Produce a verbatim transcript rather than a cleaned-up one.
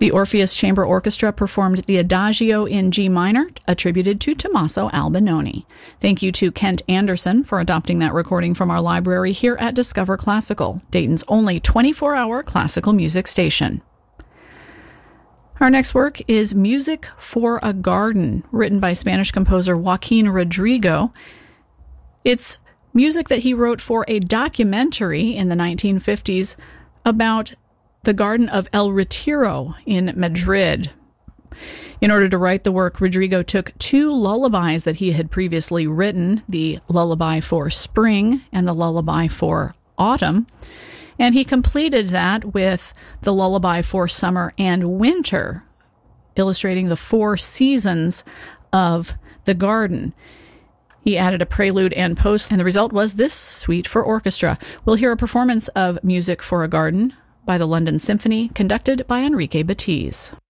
The Orpheus Chamber Orchestra performed the Adagio in G minor, attributed to Tommaso Albinoni. Thank you to Kent Anderson for adopting that recording from our library here at Discover Classical, Dayton's only twenty-four hour classical music station. Our next work is Music for a Garden, written by Spanish composer Joaquin Rodrigo. It's music that he wrote for a documentary in the nineteen fifties about the Garden of El Retiro in Madrid. In order to write the work, Rodrigo took two lullabies that he had previously written, the lullaby for spring and the lullaby for autumn, and he completed that with the lullaby for summer and winter, illustrating the four seasons of the garden. He added a prelude and post, and the result was this suite for orchestra. We'll hear a performance of Music for a Garden by the London Symphony, conducted by Enrique Batiz.